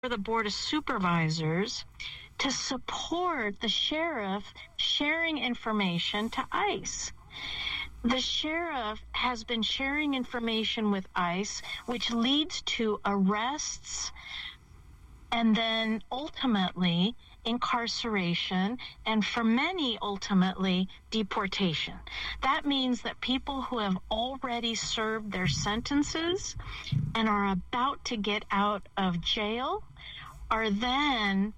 the Board of Supervisors to support the sheriff sharing information to ICE. The sheriff has been sharing information with ICE, which leads to arrests and then ultimately incarceration, and for many, ultimately deportation. That means that people who have already served their sentences and are about to get out of jail are then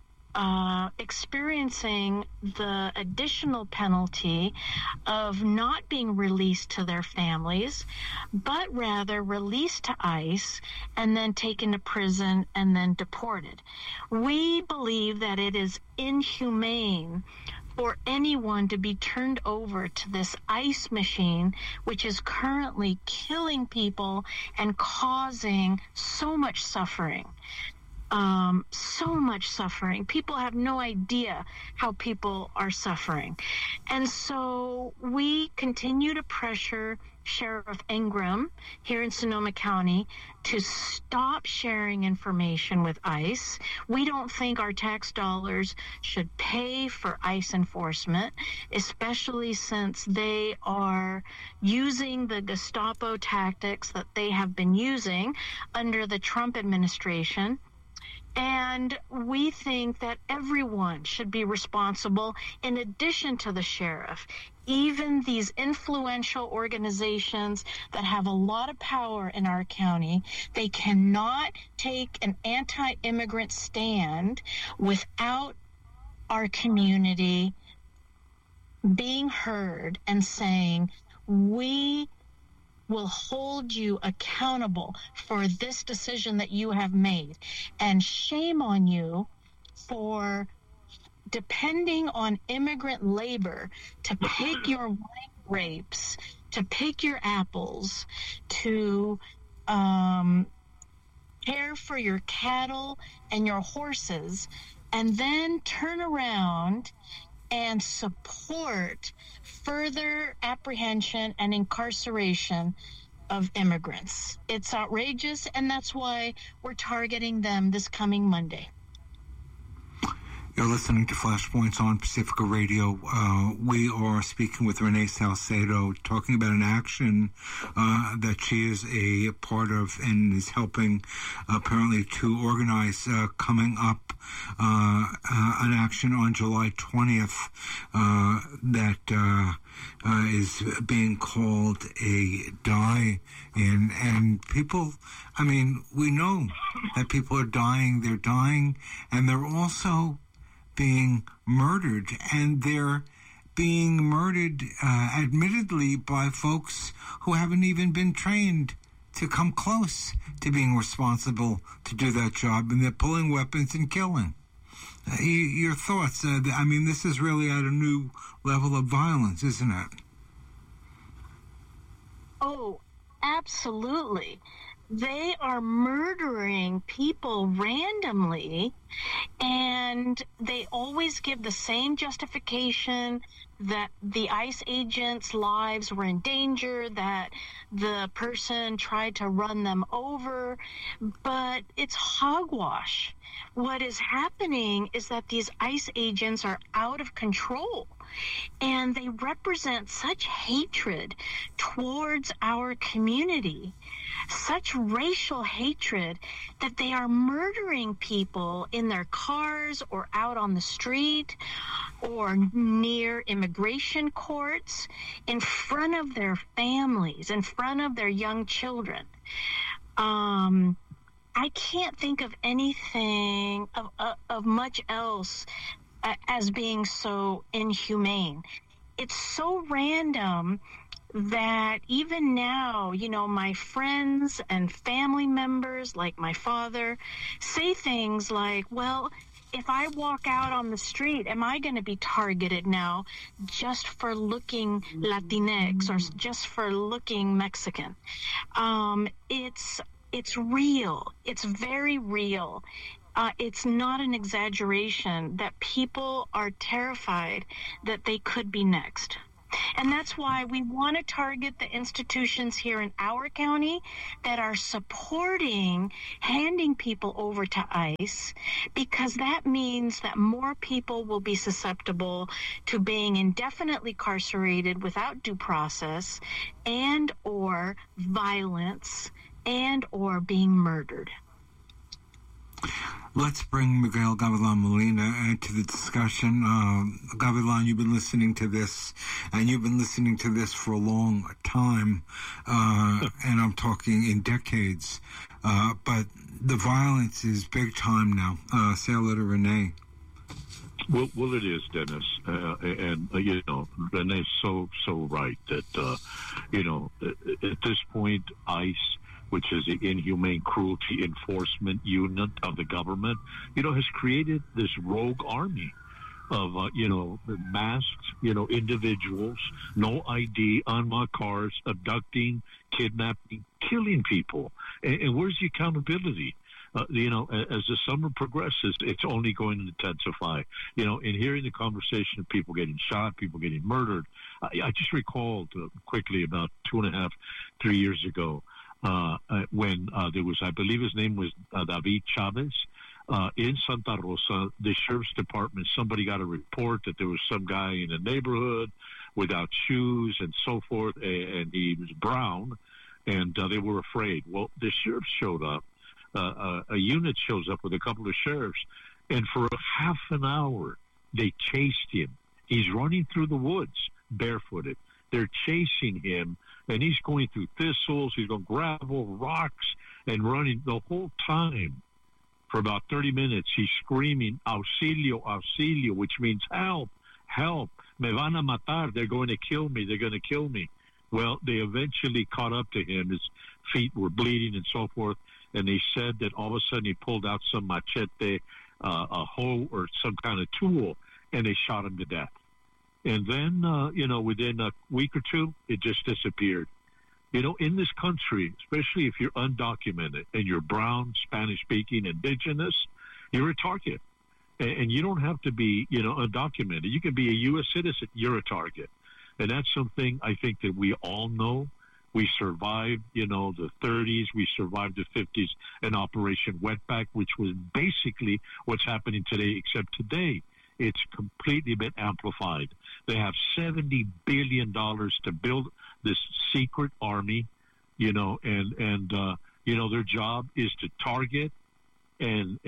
experiencing the additional penalty of not being released to their families, but rather released to ICE and then taken to prison and then deported. We believe that it is inhumane for anyone to be turned over to this ICE machine, which is currently killing people and causing so much suffering. So much suffering. People have no idea how people are suffering. And so we continue to pressure Sheriff Ingram here in Sonoma County to stop sharing information with ICE. We don't think our tax dollars should pay for ICE enforcement, especially since they are using the Gestapo tactics that they have been using under the Trump administration. And we think that everyone should be responsible in addition to the sheriff. Even these influential organizations that have a lot of power in our county, they cannot take an anti-immigrant stand without our community being heard and saying, we will hold you accountable for this decision that you have made. And shame on you for depending on immigrant labor to pick your wine grapes, to pick your apples, to care for your cattle and your horses, and then turn around and support further apprehension and incarceration of immigrants. It's outrageous, and that's why we're targeting them this coming Monday. You're listening to Flashpoints on Pacifica Radio. We are speaking with Renee Salcedo, talking about an action that she is a part of and is helping apparently to organize coming up an action on July 20th that is being called a die-in. And people, I mean, we know that people are dying. They're dying, and they're also being murdered, and they're being murdered admittedly by folks who haven't even been trained to come close to being responsible to do that job, and they're pulling weapons and killing. Your thoughts? I mean, this is really at a new level of violence, isn't it? Oh, absolutely. They are murdering people randomly, and they always give the same justification that the ICE agents' lives were in danger, that the person tried to run them over, but it's hogwash. What is happening is that these ICE agents are out of control, and they represent such hatred towards our community, such racial hatred, that they are murdering people in their cars or out on the street or near immigration courts, in front of their families, in front of their young children. I can't think of anything of much else as being so inhumane. It's so random that even now, you know, my friends and family members, like my father, say things like, well, if I walk out on the street, am I going to be targeted now just for looking Latinx or just for looking Mexican? It's real. It's very real. It's not an exaggeration that people are terrified that they could be next. And that's why we want to target the institutions here in our county that are supporting handing people over to ICE, because that means that more people will be susceptible to being indefinitely incarcerated without due process and or violence and or being murdered. Let's bring Miguel Gavilan Molina into the discussion. Gavilan, you've been listening to this, and you've been listening to this for a long time, and I'm talking in decades. But the violence is big time now. Say hello to Renee. Well, it is, Dennis, and Renee's so right that at this point, ICE, which is the Inhumane Cruelty Enforcement Unit of the government, has created this rogue army of, masked, individuals, no ID, unmarked cars, abducting, kidnapping, killing people. And where's the accountability? As the summer progresses, it's only going to intensify. In hearing the conversation of people getting shot, people getting murdered, I just recalled quickly about 2.5, 3 years ago, when there was, I believe his name was David Chavez, in Santa Rosa, the sheriff's department, somebody got a report that there was some guy in the neighborhood without shoes and so forth, and he was brown, and they were afraid. Well, the sheriff showed up, a unit shows up with a couple of sheriffs, and for a half an hour, they chased him. He's running through the woods, barefooted. They're chasing him, and he's going through thistles, he's going gravel, rocks, and running the whole time. For about 30 minutes, he's screaming, auxilio, auxilio, which means help, help, me van a matar, they're going to kill me, they're going to kill me. Well, they eventually caught up to him, his feet were bleeding and so forth, and they said that all of a sudden he pulled out some machete, a hoe, or some kind of tool, and they shot him to death. And then, within a week or two, it just disappeared. In this country, especially if you're undocumented and you're brown, Spanish-speaking, indigenous, you're a target. And you don't have to be, undocumented. You can be a U.S. citizen. You're a target. And that's something I think that we all know. We survived, the 30s. We survived the 50s and Operation Wetback, which was basically what's happening today, except today it's completely been amplified. They have $70 billion to build this secret army, and their job is to target and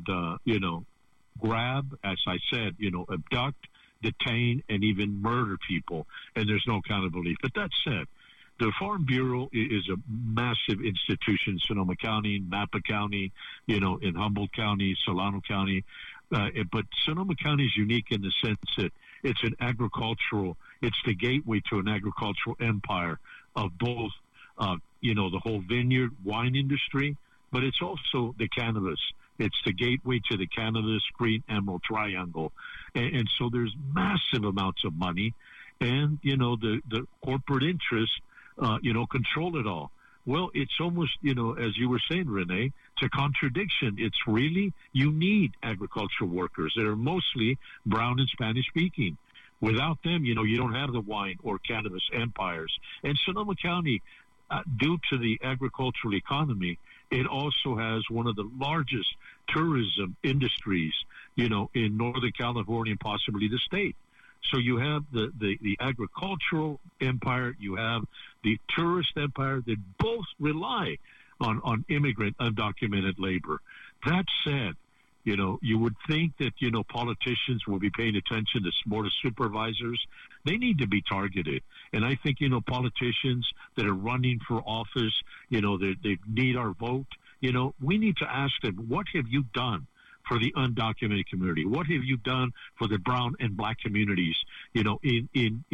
grab, as I said, abduct, detain, and even murder people. And there's no accountability. But that said, the Farm Bureau is a massive institution, Sonoma County, Napa County, in Humboldt County, Solano County. But Sonoma County is unique in the sense that it's it's the gateway to an agricultural empire of both, the whole vineyard wine industry, but it's also the cannabis. It's the gateway to the cannabis green emerald triangle. And so there's massive amounts of money, and, the corporate interests, control it all. Well, it's almost, as you were saying, Renee, it's a contradiction. It's really, you need agricultural workers that are mostly brown and Spanish speaking. Without them, you don't have the wine or cannabis empires. And Sonoma County, due to the agricultural economy, it also has one of the largest tourism industries, in Northern California and possibly the state. So you have the agricultural empire, you have the tourist empire that both rely on immigrant undocumented labor. That said, you would think that, politicians will be paying attention to board of supervisors. They need to be targeted. And I think, politicians that are running for office, they need our vote. We need to ask them, what have you done for the undocumented community? What have you done for the brown and black communities, in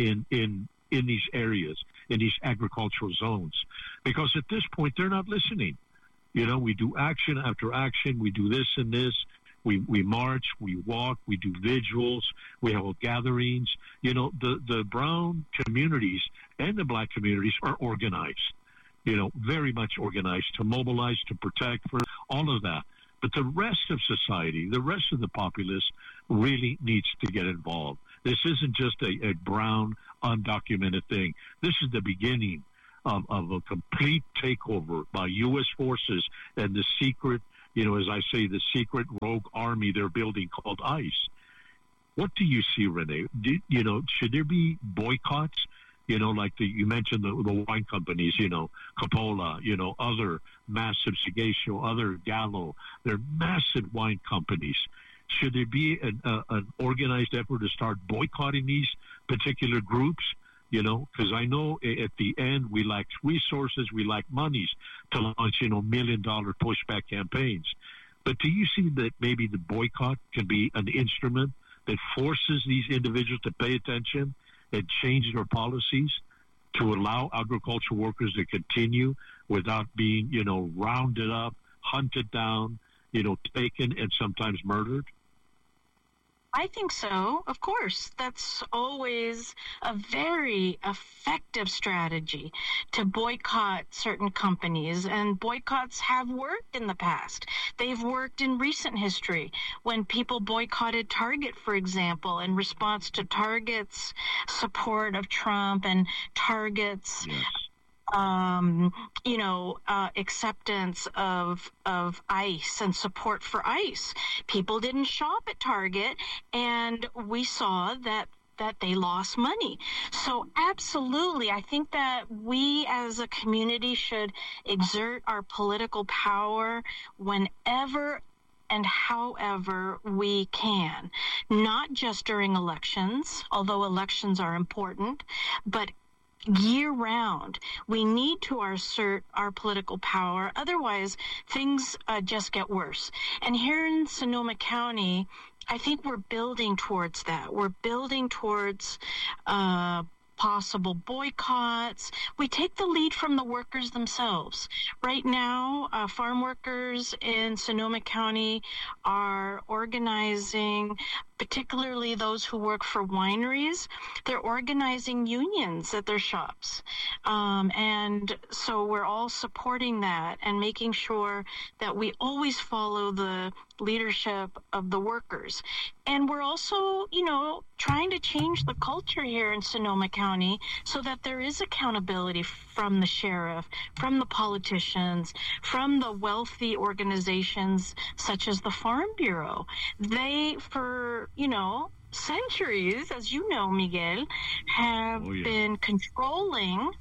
these areas, in these agricultural zones? Because at this point, they're not listening. We do action after action. We do this and this. We march, we walk, we do vigils, we have gatherings. The brown communities and the black communities are organized, very much organized to mobilize, to protect, for all of that. But the rest of society, the rest of the populace really needs to get involved. This isn't just a brown, undocumented thing. This is the beginning of a complete takeover by U.S. forces and the secret, as I say, the secret rogue army they're building called ICE. What do you see, Renee? Should there be boycotts? Like you mentioned the wine companies, Coppola, other massive Segacio, other Gallo. They're massive wine companies. Should there be an organized effort to start boycotting these particular groups? Because I know at the end we lack resources, we lack monies to launch, $1 million pushback campaigns. But do you see that maybe the boycott can be an instrument that forces these individuals to pay attention and change their policies to allow agricultural workers to continue without being, rounded up, hunted down, taken and sometimes murdered? I think so. Of course, that's always a very effective strategy to boycott certain companies, and boycotts have worked in the past. They've worked in recent history when people boycotted Target, for example, in response to Target's support of Trump and Target's acceptance of ICE and support for ICE. People didn't shop at Target, and we saw that they lost money. So absolutely, I think that we as a community should exert our political power whenever and however we can, not just during elections, although elections are important, but year-round. We need to assert our political power. Otherwise, things just get worse. And here in Sonoma County, I think we're building towards that. We're building towards possible boycotts. We take the lead from the workers themselves. Right now, farm workers in Sonoma County are organizing, particularly those who work for wineries. They're organizing unions at their shops. And so we're all supporting that and making sure that we always follow the leadership of the workers. And we're also, trying to change the culture here in Sonoma County so that there is accountability from the sheriff, from the politicians, from the wealthy organizations such as the Farm Bureau. They, for, centuries, as you know, Miguel, have been controlling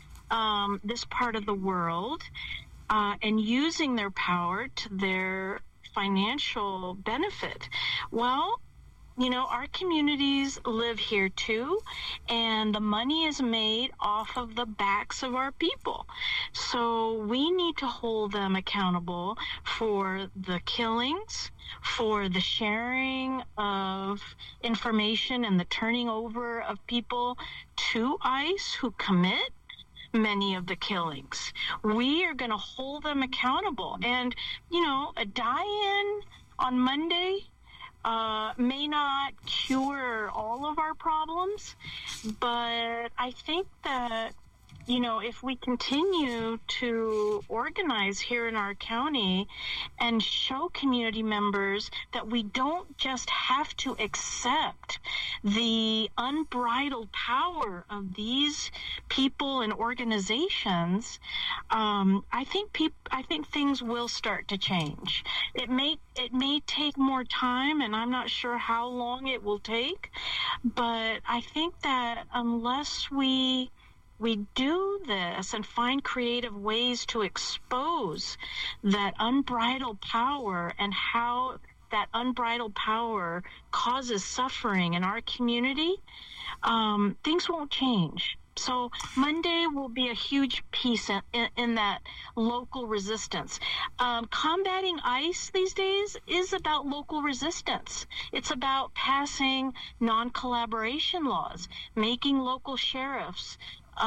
this part of the world and using their power to their financial benefit. Well, our communities live here too, and the money is made off of the backs of our people. So we need to hold them accountable for the killings, for the sharing of information and the turning over of people to ICE who commit many of the killings. We are going to hold them accountable. And, a die-in on Monday may not cure all of our problems, but I think that, if we continue to organize here in our county and show community members that we don't just have to accept the unbridled power of these people and organizations, I think things will start to change. It may take more time, and I'm not sure how long it will take, but I think that unless we do this and find creative ways to expose that unbridled power and how that unbridled power causes suffering in our community, things won't change. So Monday will be a huge piece in that local resistance. Combating ICE these days is about local resistance. It's about passing non-collaboration laws, making local sheriffs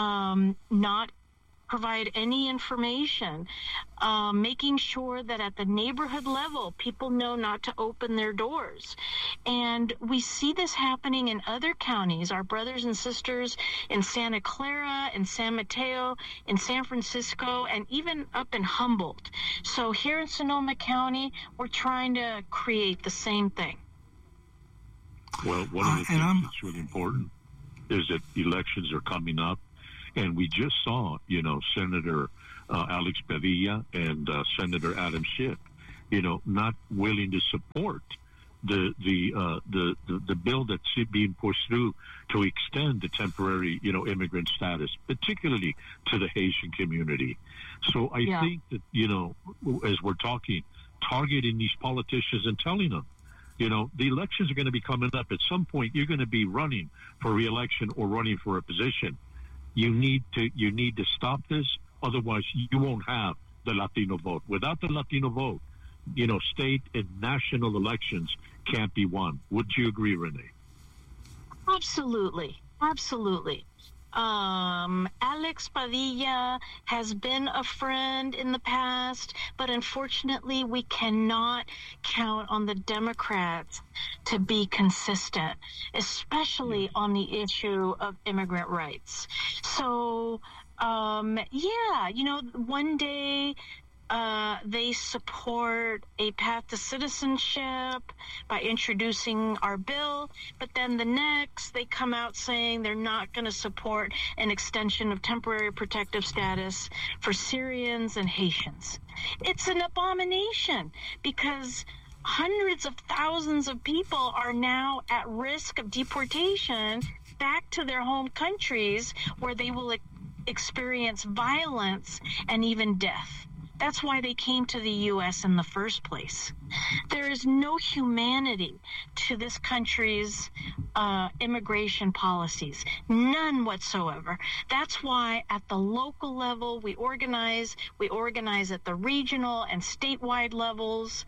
not provide any information, making sure that at the neighborhood level, people know not to open their doors. And we see this happening in other counties, our brothers and sisters in Santa Clara, in San Mateo, in San Francisco, and even up in Humboldt. So here in Sonoma County, we're trying to create the same thing. Well, one of the things that's really important is that elections are coming up, and we just saw, Senator Alex Padilla and Senator Adam Schiff, not willing to support the bill that's being pushed through to extend the temporary, immigrant status, particularly to the Haitian community. So I think that, as we're talking, targeting these politicians and telling them, the elections are going to be coming up. At some point, you're going to be running for re-election or running for a position. You need to stop this. Otherwise, you won't have the Latino vote. Without the Latino vote, state and national elections can't be won. Would you agree, Renee? Absolutely. Absolutely. Alex Padilla has been a friend in the past, but unfortunately we cannot count on the Democrats to be consistent, especially on the issue of immigrant rights. So, one day they support a path to citizenship by introducing our bill, but then the next they come out saying they're not going to support an extension of temporary protective status for Syrians and Haitians. It's an abomination because hundreds of thousands of people are now at risk of deportation back to their home countries where they will experience violence and even death. That's why they came to the U.S. in the first place. There is no humanity to this country's immigration policies, none whatsoever. That's why at the local level we organize at the regional and statewide levels,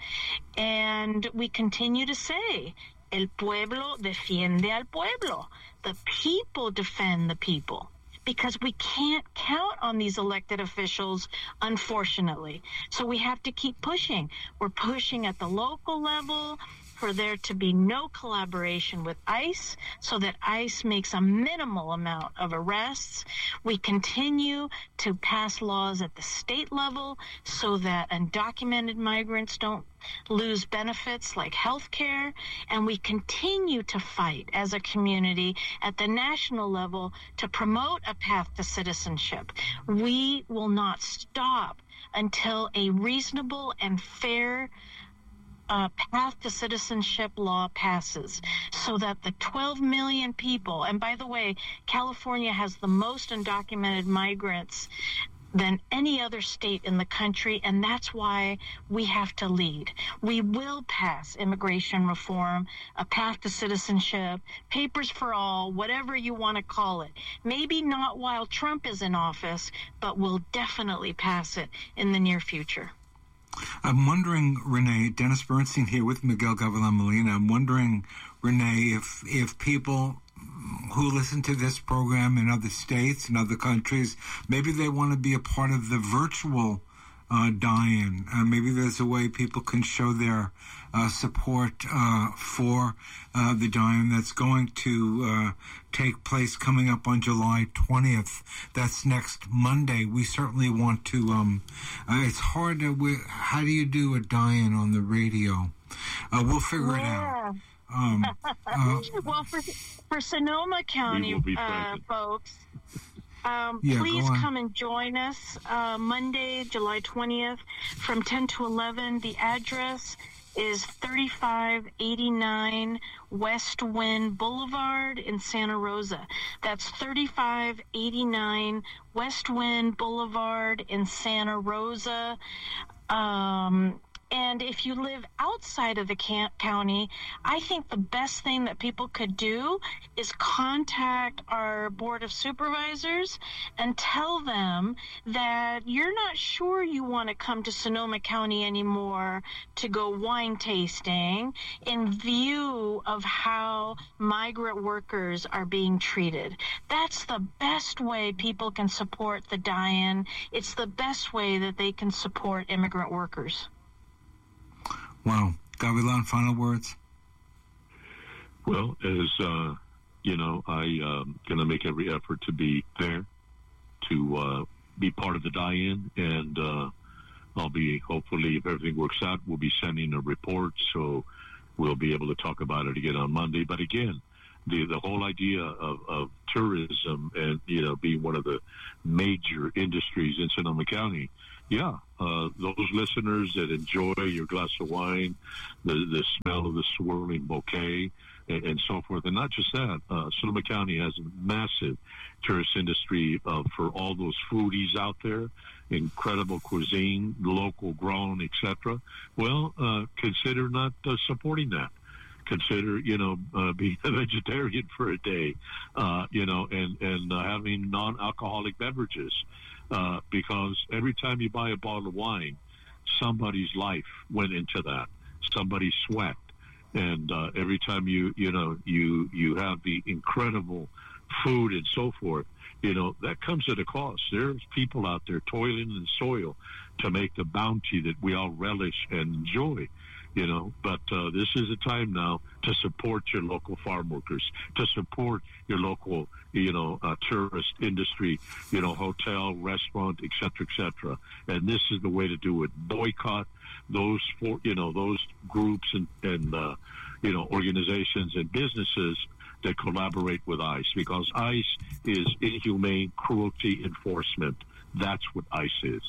and we continue to say, el pueblo defiende al pueblo. The people defend the people. Because we can't count on these elected officials, unfortunately. So we have to keep pushing. We're pushing at the local level for there to be no collaboration with ICE so that ICE makes a minimal amount of arrests. We continue to pass laws at the state level so that undocumented migrants don't lose benefits like health care, and we continue to fight as a community at the national level to promote a path to citizenship. We will not stop until a reasonable and fair path to citizenship law passes so that the 12 million people, and by the way, California has the most undocumented migrants than any other state in the country, and that's why we have to lead. We will pass immigration reform, a path to citizenship, papers for all, whatever you want to call it. Maybe not while Trump is in office, but we'll definitely pass it in the near future. I'm wondering, Renee, Dennis Bernstein here with Miguel Gavilan Molina. I'm wondering, Renee, if people who listen to this program in other states and other countries, maybe they want to be a part of the virtual die-in. Maybe there's a way people can show their support for the die-in that's going to take place coming up on July 20th. That's next Monday. We certainly want to, it's hard to, how do you do a die-in on the radio? We'll figure it out. Well, for Sonoma County folks, please come and join us Monday, July 20th from 10 to 11. The address is 3589 West Wind Boulevard in Santa Rosa. That's 3589 West Wind Boulevard in Santa Rosa. And if you live outside of the county, I think the best thing that people could do is contact our Board of Supervisors and tell them that you're not sure you want to come to Sonoma County anymore to go wine tasting in view of how migrant workers are being treated. That's the best way people can support the die-in. It's the best way that they can support immigrant workers. Wow. Gavilan, final words? Well, as I'm going to make every effort to be there, to be part of the die-in, and I'll be, hopefully, if everything works out, we'll be sending a report so we'll be able to talk about it again on Monday. But again, the whole idea of tourism and, being one of the major industries in Sonoma County, those listeners that enjoy your glass of wine, the smell of the swirling bouquet, and so forth. And not just that, Sonoma County has a massive tourist industry for all those foodies out there, incredible cuisine, local grown, etc. Well, consider not supporting that. Consider, being a vegetarian for a day, and having non-alcoholic beverages, because every time you buy a bottle of wine, somebody's life went into that, somebody's sweat, and every time you have the incredible food and so forth, that comes at a cost. There's people out there toiling in the soil to make the bounty that we all relish and enjoy. But this is a time now to support your local farm workers, to support your local, tourist industry, hotel, restaurant, et cetera, and this is the way to do it. Boycott those those groups and organizations and businesses that collaborate with ICE, because ICE is inhumane cruelty enforcement. That's what ICE is.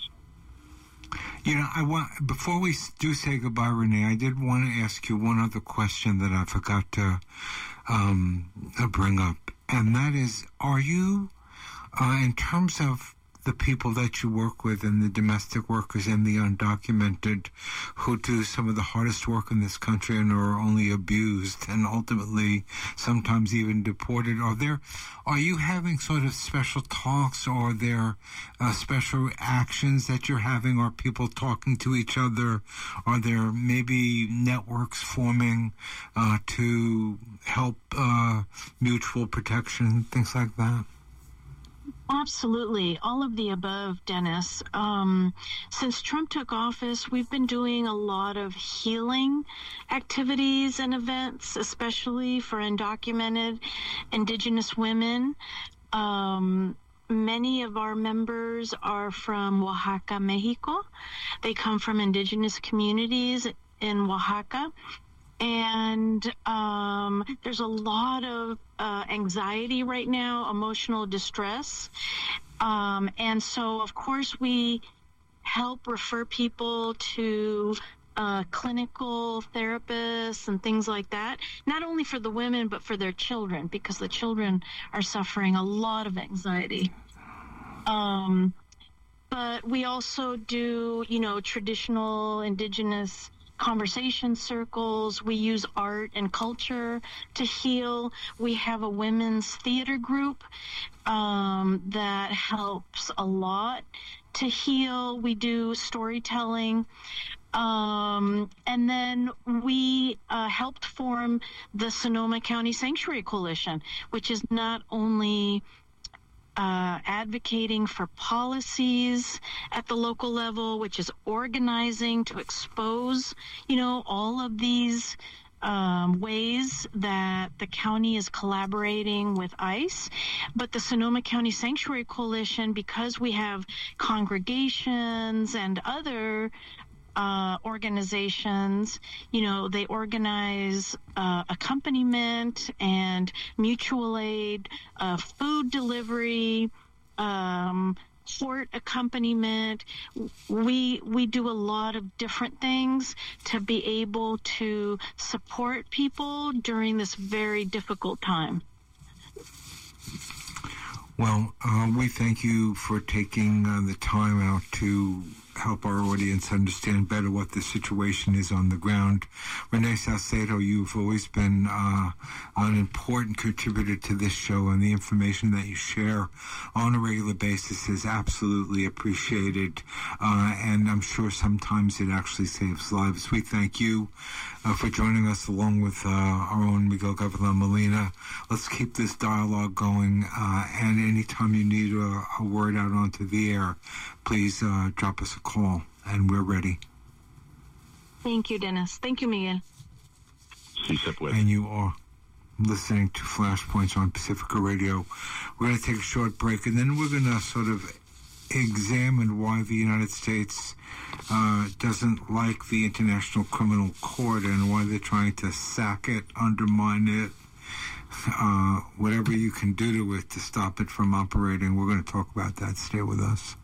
Before we do say goodbye, Renee, I did want to ask you one other question that I forgot to bring up, and that is, are you, in terms of the people that you work with and the domestic workers and the undocumented who do some of the hardest work in this country and are only abused and ultimately sometimes even deported, are you having sort of special talks, or are there special actions that you're having? Are people talking to each other? Are there maybe networks forming to help mutual protection, things like that? Absolutely. All of the above, Dennis. Since Trump took office, we've been doing a lot of healing activities and events, especially for undocumented Indigenous women. Many of our members are from Oaxaca, Mexico. They come from Indigenous communities in Oaxaca. And there's a lot of anxiety right now, emotional distress. And so, of course, we help refer people to clinical therapists and things like that, not only for the women, but for their children, because the children are suffering a lot of anxiety. But we also do, traditional Indigenous conversation circles. We use art and culture to heal. We have a women's theater group that helps a lot to heal. We do storytelling. And then we helped form the Sonoma County Sanctuary Coalition, which is not only advocating for policies at the local level, which is organizing to expose, all of these ways that the county is collaborating with ICE. But the Sonoma County Sanctuary Coalition, because we have congregations and other organizations, they organize accompaniment and mutual aid, food delivery, court accompaniment. We do a lot of different things to be able to support people during this very difficult time. Well, we thank you for taking the time out to help our audience understand better what the situation is on the ground. Renee Salcedo, you've always been an important contributor to this show, and the information that you share on a regular basis is absolutely appreciated, and I'm sure sometimes it actually saves lives. We thank you for joining us, along with our own Miguel Gavilan Molina. Let's keep this dialogue going, and anytime you need a word out onto the air, please drop us a call, and we're ready. Thank you, Dennis. Thank you, Miguel. And you are listening to Flashpoints on Pacifica Radio. We're going to take a short break, and then we're going to sort of examined why the United States doesn't like the International Criminal Court and why they're trying to sack it, undermine it, whatever you can do to it to stop it from operating. We're going to talk about that. Stay with us.